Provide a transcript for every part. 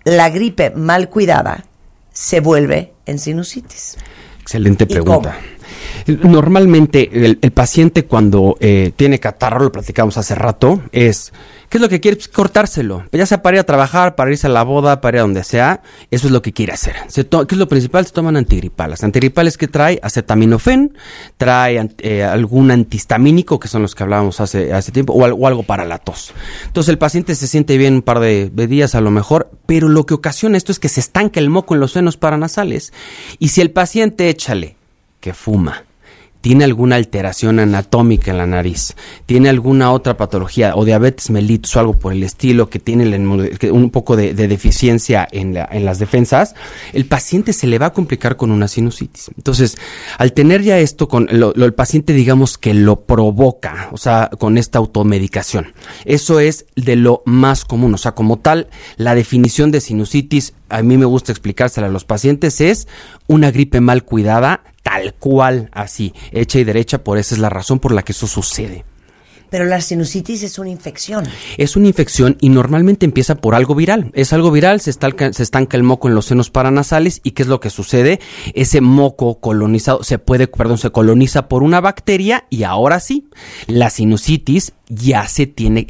la gripe mal cuidada se vuelve en sinusitis? Excelente pregunta. Normalmente el paciente cuando tiene catarro, lo platicamos hace rato, ¿qué es lo que quiere? Pues cortárselo, ya sea para ir a trabajar, para irse a la boda, para ir a donde sea, eso es lo que quiere hacer. ¿Qué es lo principal? Se toman antigripales. Antigripales que trae acetaminofén, trae algún antihistamínico, que son los que hablábamos hace tiempo, o algo para la tos. Entonces el paciente se siente bien un par de días a lo mejor, pero lo que ocasiona esto es que se estanca el moco en los senos paranasales. Y si el paciente, échale, que fuma, tiene alguna alteración anatómica en la nariz, tiene alguna otra patología o diabetes mellitus o algo por el estilo que tiene un poco de deficiencia en las defensas, el paciente se le va a complicar con una sinusitis. Entonces, al tener ya esto, el paciente digamos que lo provoca, o sea, con esta automedicación. Eso es de lo más común, o sea, como tal, la definición de sinusitis, a mí me gusta explicársela a los pacientes, es una gripe mal cuidada, tal cual, así, hecha y derecha, por esa es la razón por la que eso sucede. Pero la sinusitis es una infección. Es una infección y normalmente empieza por algo viral. Es algo viral, se estanca el moco en los senos paranasales y ¿qué es lo que sucede? Ese moco colonizado se coloniza por una bacteria y ahora sí, la sinusitis ya se tiene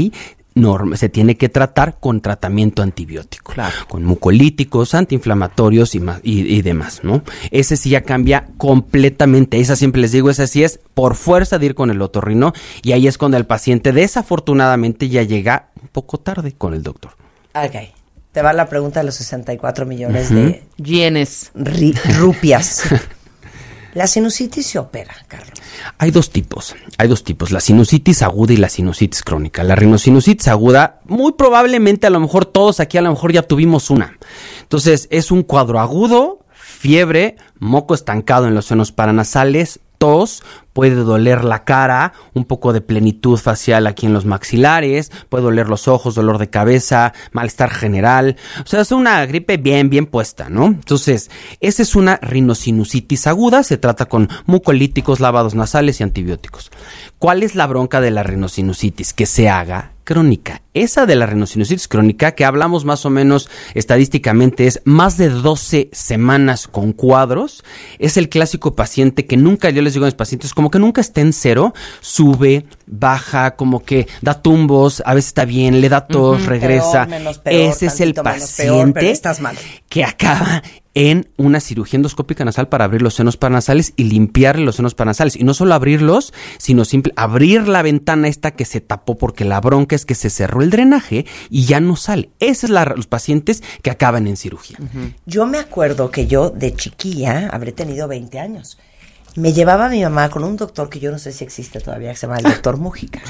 que tratar con tratamiento antibiótico, claro, con mucolíticos, antiinflamatorios y demás, ¿no? Ese sí ya cambia completamente. Esa siempre les digo, esa sí es por fuerza de ir con el otorrino y ahí es cuando el paciente desafortunadamente ya llega un poco tarde con el doctor. Ok. Te va la pregunta de los 64 millones de yenes, rupias. ¿La sinusitis se opera, Carlos? Hay dos tipos, la sinusitis aguda y la sinusitis crónica. La rinosinusitis aguda, muy probablemente a lo mejor todos aquí a lo mejor ya tuvimos una. Entonces es un cuadro agudo, fiebre, moco estancado en los senos paranasales, tos, puede doler la cara, un poco de plenitud facial aquí en los maxilares, puede doler los ojos, dolor de cabeza, malestar general, o sea, es una gripe bien puesta, ¿no? Entonces, esa es una rinosinusitis aguda, se trata con mucolíticos, lavados nasales y antibióticos. ¿Cuál es la bronca de la rinosinusitis? Que se haga crónica. Esa de la rinosinusitis crónica, que hablamos más o menos estadísticamente, es más de 12 semanas con cuadros, es el clásico paciente que nunca, yo les digo a mis pacientes, como que nunca está en cero, sube, baja, como que da tumbos, a veces está bien, le da tos, regresa. Peor, ese es el paciente peor, estás mal, que acaba en una cirugía endoscópica nasal para abrir los senos paranasales y limpiarle los senos paranasales. Y no solo abrirlos, sino abrir la ventana esta que se tapó porque la bronca es que se cerró el drenaje y ya no sale. Esos son los pacientes que acaban en cirugía. Yo me acuerdo que yo de chiquilla, habré tenido 20 años, me llevaba a mi mamá con un doctor que yo no sé si existe todavía, que se llama el doctor Mújica.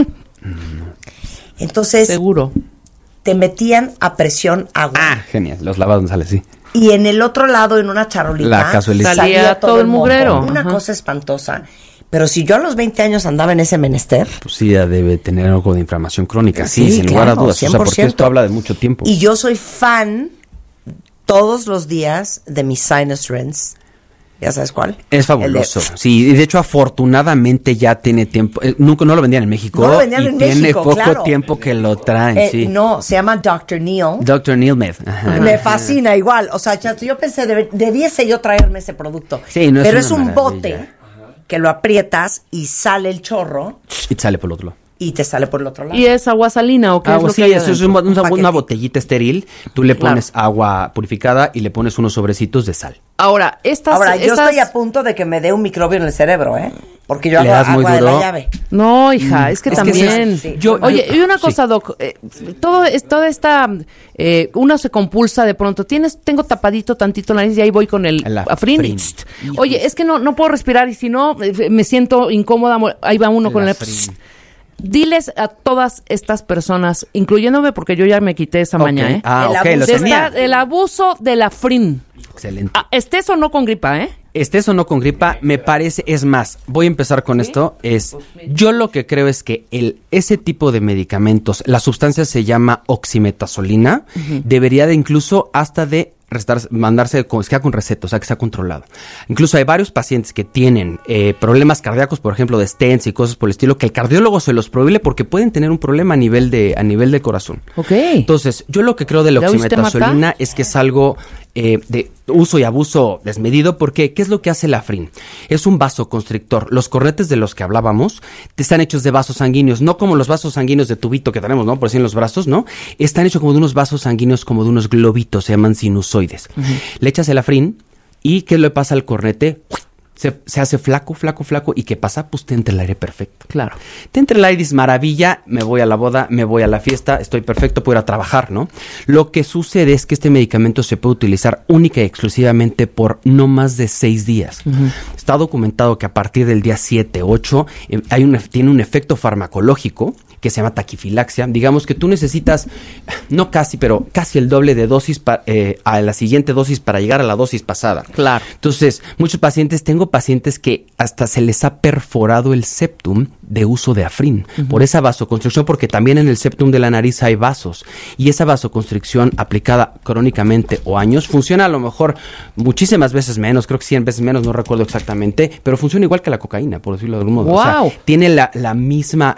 Entonces, seguro, te metían a presión agua. Ah, genial, los lavados nasales, sí. Y en el otro lado, en una charolita, salía todo el mugrero. Una cosa espantosa. Pero si yo a los 20 años andaba en ese menester... Pues sí, ya debe tener algo de inflamación crónica, sí, sin lugar a dudas. 100%. O sea, porque esto habla de mucho tiempo. Y yo soy fan todos los días de mi sinus rinse. ¿Ya sabes cuál? Es fabuloso. Sí, y de hecho, afortunadamente ya tiene tiempo. Nunca no lo vendían en México. No lo vendían y en tiene México, poco claro. tiempo que lo traen, sí. No, se llama Dr. Neil. Dr. Neil Med. Ajá. Me fascina igual. O sea, chato, yo pensé, debiese yo traerme ese producto. Sí, no es pero una es un maravilla. bote que lo aprietas y sale el chorro. Y sale por el otro lado. Y te sale por el otro lado. ¿Y es agua salina o qué es lo sí, que hay eso es adentro? una botellita estéril. Tú le pones agua purificada y le pones unos sobrecitos de sal. Ahora, yo estoy a punto de que me dé un microbio en el cerebro, ¿eh? Porque yo ¿Le hago das muy agua de duro? la llave. No, hija, es que también. Oye, y una cosa, sí. Doc, toda esta, uno se compulsa de pronto. Tengo tapadito tantito la nariz y ahí voy con el Afrin. Oye, es que no puedo respirar y si no, me siento incómoda. Ahí va uno con el Afrin. Diles a todas estas personas, incluyéndome porque yo ya me quité esa maña, ¿eh? El abuso de la Afrin. Excelente. Estés o no con gripa, ¿eh? Estés o no con gripa, me parece, es más, voy a empezar con esto, yo lo que creo es que ese tipo de medicamentos, la sustancia se llama oximetazolina, debería de incluso hasta de mandarse que sea con receta, o sea, que sea controlado. Incluso hay varios pacientes que tienen problemas cardíacos, por ejemplo, de stents y cosas por el estilo, que el cardiólogo se los prohíbe porque pueden tener un problema a nivel de corazón. Ok. Entonces, yo lo que creo de la oximetazolina es que es algo de uso y abuso desmedido, porque ¿qué es lo que hace la Afrin? Es un vasoconstrictor. Los cornetes de los que hablábamos están hechos de vasos sanguíneos, no como los vasos sanguíneos de tubito que tenemos, ¿no? Por decir en los brazos, ¿no? Están hechos como de unos vasos sanguíneos, como de unos globitos, se llaman sinusoides. Le echas el Afrin y ¿qué le pasa al cornete? Se hace flaco, ¿y qué pasa? Pues te entra el aire perfecto. Claro. Te entra el aire, es maravilla, me voy a la boda, me voy a la fiesta, estoy perfecto, puedo ir a trabajar, ¿no? Lo que sucede es que este medicamento se puede utilizar única y exclusivamente por no más de 6 días. Está documentado que a partir del día 7, 8, tiene un efecto farmacológico que se llama taquifilaxia. Digamos que tú necesitas, no casi, pero casi el doble de dosis a la siguiente dosis para llegar a la dosis pasada. Claro. Entonces, tengo pacientes que hasta se les ha perforado el septum de uso de Afrin, por esa vasoconstricción, porque también en el septum de la nariz hay vasos, y esa vasoconstricción aplicada crónicamente o años, funciona a lo mejor muchísimas veces menos, creo que 100 veces menos, no recuerdo exactamente, pero funciona igual que la cocaína, por decirlo de algún modo. Wow. O sea, tiene la misma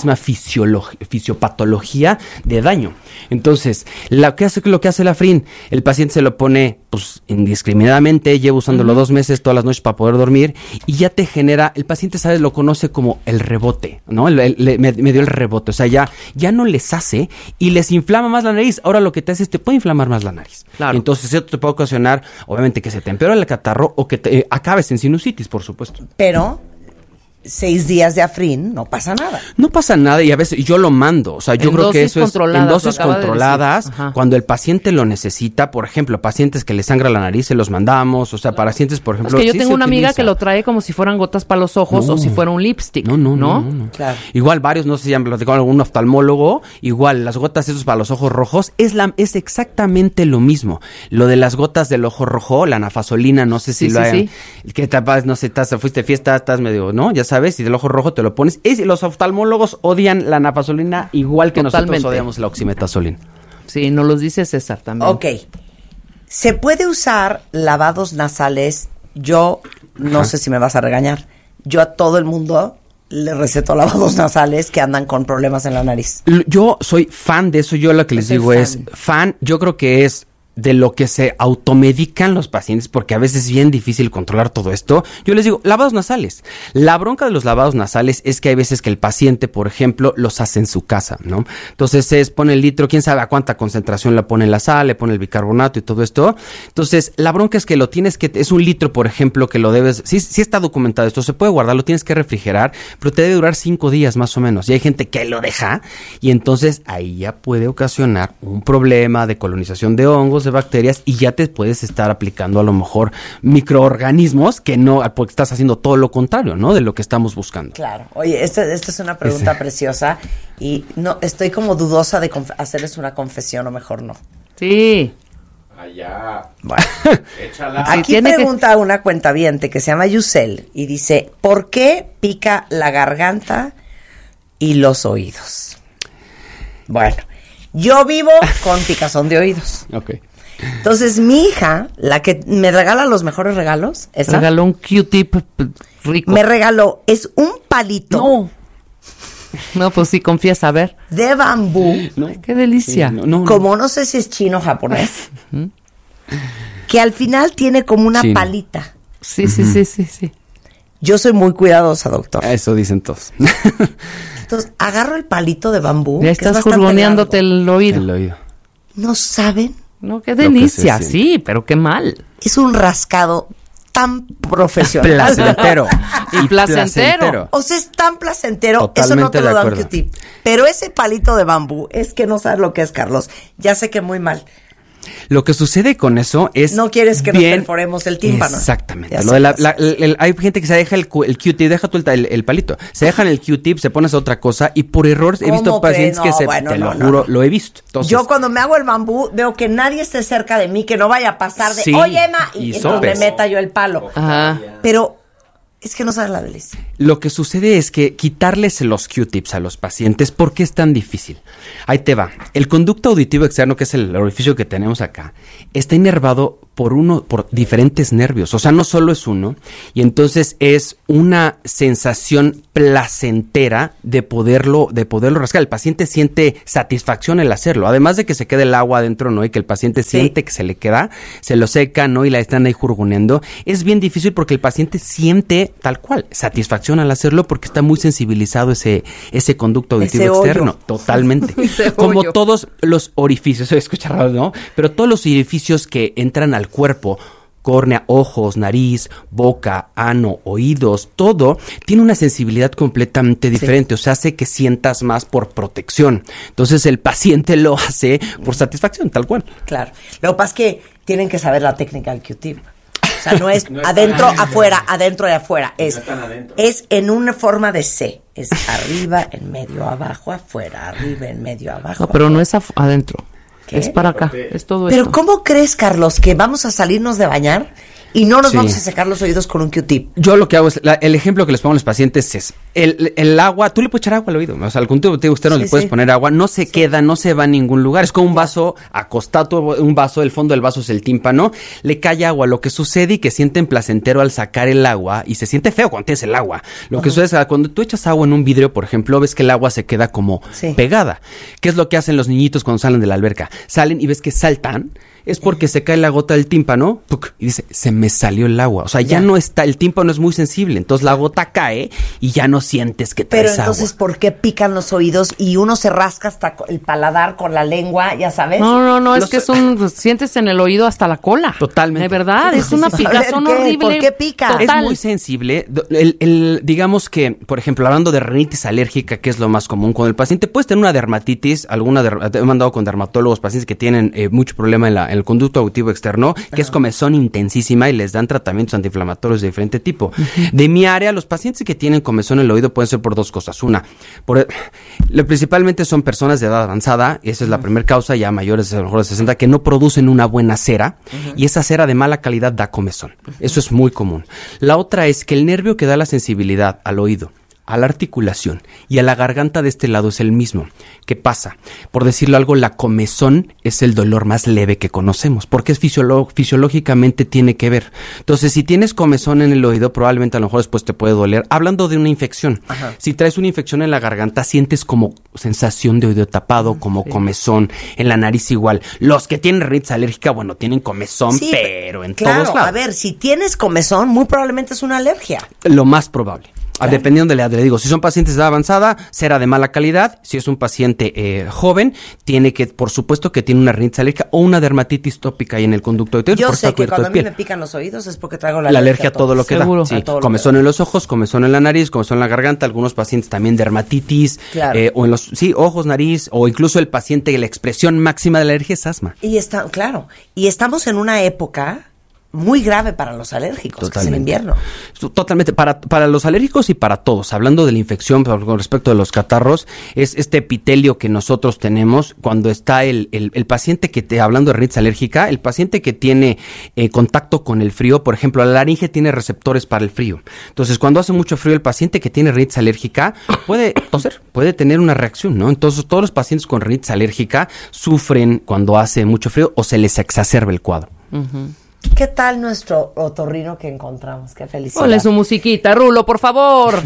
fisiopatología de daño. Entonces, lo que hace el Afrin, el paciente se lo pone pues indiscriminadamente, lleva usándolo 2 meses todas las noches para poder dormir, y ya te genera, el paciente, ¿sabes? Lo conoce como el rebote, ¿no? Me dio el rebote, o sea, ya no les hace y les inflama más la nariz. Ahora lo que te hace es te puede inflamar más la nariz. Claro. Entonces eso te puede ocasionar, obviamente, que se te empeore el catarro o que te acabes en sinusitis, por supuesto. Pero 6 días de Afrin, no pasa nada. No pasa nada, y a veces yo lo mando, o sea, yo creo que eso es en dosis controladas, cuando el paciente lo necesita. Por ejemplo, pacientes que le sangra la nariz, se los mandamos, o sea, pacientes, por ejemplo... Es que yo tengo una amiga que lo trae como si fueran gotas para los ojos o si fuera un lipstick. No. Claro. Igual varios, no sé si han platicado con algún oftalmólogo, igual las gotas esos para los ojos rojos, es exactamente lo mismo. Lo de las gotas del ojo rojo, la nafasolina, no sé si lo hayan... Que tapas, no sé, fuiste de fiesta, estás medio, ¿no? Ya sabes, y del ojo rojo te lo pones. Los oftalmólogos odian la nafasolina igual que nosotros odiamos la oximetazolina. Sí, nos los dice César también. Ok. ¿Se puede usar lavados nasales? Yo no sé si me vas a regañar. Yo a todo el mundo le receto lavados nasales que andan con problemas en la nariz. Yo soy fan de eso. Yo lo que les digo es fan. Yo creo que es de lo que se automedican los pacientes, porque a veces es bien difícil controlar todo esto. Yo les digo, lavados nasales. La bronca de los lavados nasales es que hay veces que el paciente, por ejemplo, los hace en su casa, ¿no? Entonces pone el litro, quién sabe a cuánta concentración la pone en la sal, le pone el bicarbonato y todo esto. Entonces, la bronca es que es un litro, por ejemplo, que lo debes, sí está documentado esto, se puede guardar, lo tienes que refrigerar, pero te debe durar 5 días más o menos. Y hay gente que lo deja, y entonces ahí ya puede ocasionar un problema de colonización de hongos, de bacterias, y ya te puedes estar aplicando a lo mejor microorganismos que no, porque estás haciendo todo lo contrario, ¿no? De lo que estamos buscando. Claro. Oye, esta es una pregunta preciosa, y no estoy como dudosa de hacerles una confesión, o mejor no. Sí. Allá. Bueno. Échala. Aquí pregunta una cuentaviente que se llama Yusel y dice, ¿por qué pica la garganta y los oídos? Bueno, yo vivo con picazón de oídos. Ok. Entonces, mi hija, la que me regala los mejores regalos, esa, regaló un Q-tip rico. me regaló, es un palito. No, pues sí, confiesa, a ver. De bambú. No. Ay, qué delicia. Sí, como no sé si es chino o japonés, que al final tiene como una palita. Sí. Yo soy muy cuidadosa, doctor. Eso dicen todos. Entonces, agarro el palito de bambú. Ya estás jurgoneándote el oído. El oído. ¿No saben? No, qué delicia, sí, pero qué mal. Es un rascado tan profesional. Placentero. Y placentero. O sea, es tan placentero. Totalmente eso no te lo de da un acuerdo. Q-tip. Pero ese palito de bambú, es que no sabes lo que es, Carlos. Ya sé que muy mal. Lo que sucede con eso es... No quieres que nos perforemos el tímpano. Exactamente. Ya Hay gente que se deja el Q-tip, deja tú el palito. Se dejan el Q-tip, se pones otra cosa, y por error he visto pacientes que lo juro, lo he visto. Entonces, yo cuando me hago el bambú, veo que nadie esté cerca de mí, que no vaya a pasar de, Sí, oye, Emma, y entonces sopes. me meta yo el palo. Ajá. Pero Es que no sabe la delicia. Lo que sucede es que quitarles los Q-tips a los pacientes, ¿por qué es tan difícil? Ahí te va. El conducto auditivo externo, que es el orificio que tenemos acá, está inervado por diferentes nervios, o sea, no solo es uno, y entonces es una sensación placentera de poderlo rascar. El paciente siente satisfacción al hacerlo, además de que se quede el agua adentro, ¿no? Y que el paciente siente que se le queda, se lo seca, ¿no? Y la están ahí jurguneando. Es bien difícil porque el paciente siente tal cual satisfacción al hacerlo porque está muy sensibilizado ese conducto auditivo externo. Hoyo. Totalmente. Como hoyo. Todos los orificios, se escucha raro, ¿no? Pero todos los orificios que entran al cuerpo, córnea, ojos, nariz, boca, ano, oídos, todo tiene una sensibilidad completamente diferente, o sea, hace que sientas más por protección. Entonces el paciente lo hace por satisfacción, tal cual. Claro. Lo que pasa es que tienen que saber la técnica del Q-tip. O sea, no es adentro, afuera, adentro y afuera. Es en una forma de C. Es arriba, en medio, abajo, afuera, arriba, en medio, abajo. No, pero no es adentro. ¿Qué? Es para acá, es todo Pero esto. ¿cómo crees, Carlos, que vamos a salirnos de bañar y no nos vamos a secar los oídos con un Q-tip? Yo lo que hago es, el ejemplo que les pongo a los pacientes es, el agua, tú le puedes echar agua al oído, o sea, al conducto externo le puedes poner agua, no se queda, no se va a ningún lugar, es como un vaso acostado, un vaso, el fondo del vaso es el tímpano, le cae agua, lo que sucede y que sienten placentero al sacar el agua, y se siente feo cuando tienes el agua, lo que sucede es que cuando tú echas agua en un vidrio, por ejemplo, ves que el agua se queda como pegada. ¿Qué es lo que hacen los niñitos cuando salen de la alberca? Salen y ves que saltan, es porque se cae la gota del tímpano y dice, se me salió el agua. O sea, ya no está, el tímpano es muy sensible, entonces la gota cae y ya no sientes que traes agua. Pero entonces, ¿por qué pican los oídos y uno se rasca hasta el paladar con la lengua, ya sabes? No, es que sientes en el oído hasta la cola. Totalmente. De verdad, es una picazón horrible. ¿Por qué pica? Total. Es muy sensible. Digamos que, por ejemplo, hablando de rinitis alérgica, que es lo más común, cuando el paciente puede tener una dermatitis, he mandado con dermatólogos, pacientes que tienen mucho problema en el conducto auditivo externo, que es comezón intensísima y les dan tratamientos antiinflamatorios de diferente tipo. De mi área, los pacientes que tienen comezón en el oído pueden ser por dos cosas. Una, principalmente son personas de edad avanzada, y esa es la primera causa, ya mayores a lo mejor de 60, que no producen una buena cera, y esa cera de mala calidad da comezón. Eso es muy común. La otra es que el nervio que da la sensibilidad al oído, a la articulación y a la garganta de este lado es el mismo. ¿Qué pasa? Por decirlo algo, la comezón es el dolor más leve que conocemos, porque es fisiológicamente tiene que ver. Entonces, si tienes comezón en el oído, probablemente a lo mejor después te puede doler. Hablando de una infección, si traes una infección en la garganta, sientes como sensación de oído tapado, como comezón, en la nariz igual. Los que tienen rinitis alérgica, bueno, tienen comezón, pero en todos lados. A ver, si tienes comezón, muy probablemente es una alergia. Lo más probable. Dependiendo de la edad, le digo, si son pacientes de edad avanzada, cera de mala calidad. Si es un paciente joven, tiene que, por supuesto, que tiene una rinitis alérgica o una dermatitis tópica ahí en el conducto auditivo. Yo sé que cuando a mí me pican los oídos es porque traigo la alergia a todo lo que da. Sí, comezón en los ojos, comezón en la nariz, comezón en la garganta. Algunos pacientes también dermatitis, o en los ojos, nariz, o incluso el paciente, la expresión máxima de la alergia es asma. Y estamos en una época muy grave para los alérgicos, que es el invierno. Totalmente, para los alérgicos y para todos. Hablando de la infección con respecto de los catarros, es este epitelio que nosotros tenemos cuando está el paciente hablando de rinitis alérgica, el paciente que tiene contacto con el frío, por ejemplo, la laringe tiene receptores para el frío. Entonces, cuando hace mucho frío, el paciente que tiene rinitis alérgica puede toser, puede tener una reacción, ¿no? Entonces, todos los pacientes con rinitis alérgica sufren cuando hace mucho frío o se les exacerba el cuadro. ¿Qué tal nuestro otorrino que encontramos? Qué felicidad. Ponle su musiquita, Rulo, por favor.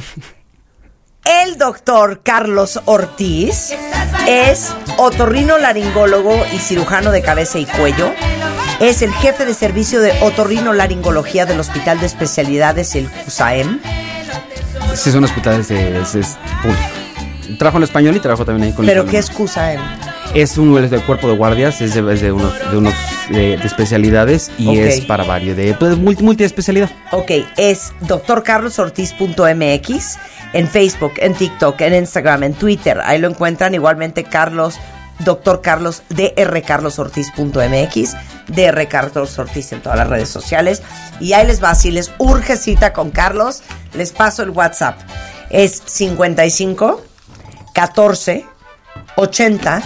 El doctor Carlos Ortiz es otorrinolaringólogo y cirujano de cabeza y cuello. Es el jefe de servicio de otorrinolaringología del Hospital de Especialidades, el CUSAEM. Sí, son hospitales públicos. Trabajo en español y trabajo también ahí con ¿Pero qué es CUSAEM? Es un cuerpo de guardias, es de unos especialidades y es para varios, de multiespecialidad. Ok, es drcarlosortiz.mx en Facebook, en TikTok, en Instagram, en Twitter. Ahí lo encuentran igualmente Dr. Carlos, drcarlosortiz.mx, Dr. Carlos Ortiz en todas las redes sociales. Y ahí les va, si les urge cita con Carlos, les paso el WhatsApp. Es 55 14 80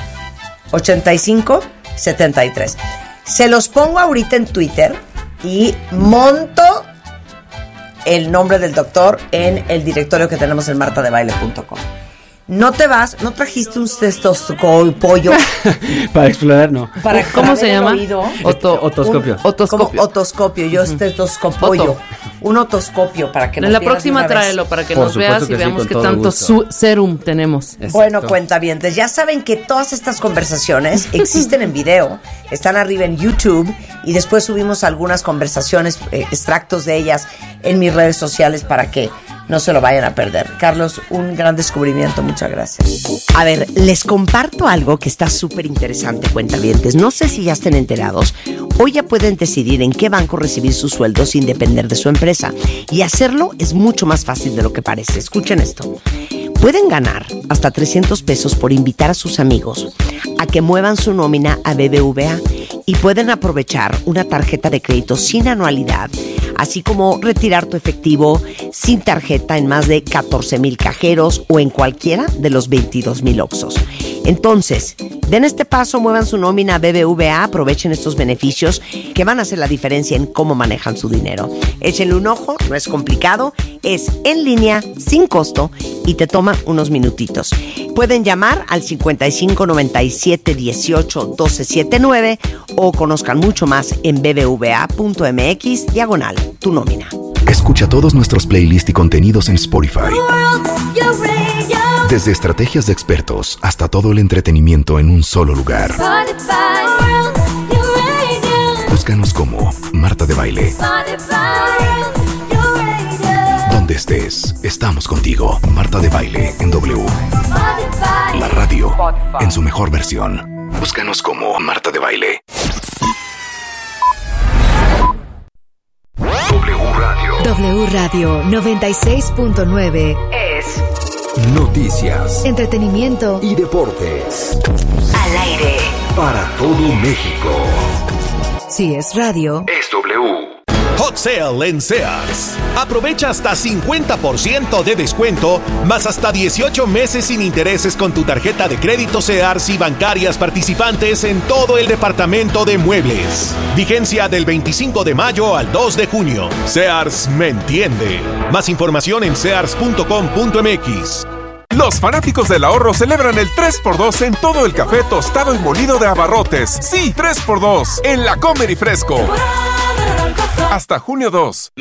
85 73. Se los pongo ahorita en Twitter y monto el nombre del doctor en el directorio que tenemos en martadebaile.com. No te vas, no trajiste un cestoscopio para explorar, no. ¿Cómo se llama? Otoscopio. Otoscopio, yo estetoscopio. Un otoscopio para que nos en la próxima tráelo para que nos veas y veamos qué tanto serum tenemos. Exacto. Bueno, cuentavientes, ya saben que todas estas conversaciones existen en video, están arriba en YouTube y después subimos algunas conversaciones, extractos de ellas en mis redes sociales para que no se lo vayan a perder. Carlos, un gran descubrimiento, muchas gracias. A ver, les comparto algo que está súper interesante, cuentavientes. No sé si ya estén enterados. Hoy ya pueden decidir en qué banco recibir su sueldo sin depender de su empresa. Y hacerlo es mucho más fácil de lo que parece. Escuchen esto. Pueden ganar hasta 300 pesos por invitar a sus amigos a que muevan su nómina a BBVA y pueden aprovechar una tarjeta de crédito sin anualidad, así como retirar tu efectivo sin tarjeta en más de 14,000 cajeros o en cualquiera de los 22,000 Oxxos. Entonces, den este paso, muevan su nómina a BBVA, aprovechen estos beneficios que van a hacer la diferencia en cómo manejan su dinero. Échenle un ojo, no es complicado, es en línea, sin costo y te toma unos minutitos. Pueden llamar al 55 97 18 12 79 o conozcan mucho más en bbva.mx/tu nómina. Escucha todos nuestros playlists y contenidos en Spotify. Desde estrategias de expertos hasta todo el entretenimiento en un solo lugar. Búscanos como Marta de Baile. Donde estés, estamos contigo. Marta de Baile en W. La radio en su mejor versión. Búscanos como Marta de Baile. W Radio 96.9 es noticias, entretenimiento y deportes. Al aire para todo México. Si es radio, es W. Hot Sale en Sears. Aprovecha hasta 50% de descuento, más hasta 18 meses sin intereses con tu tarjeta de crédito Sears y bancarias participantes en todo el departamento de muebles. Vigencia del 25 de mayo al 2 de junio. Sears me entiende. Más información en sears.com.mx. Los fanáticos del ahorro celebran el 3x2 en todo el café tostado y molido de Abarrotes. Sí, 3x2 en La Comer y Fresco. Hasta junio 2.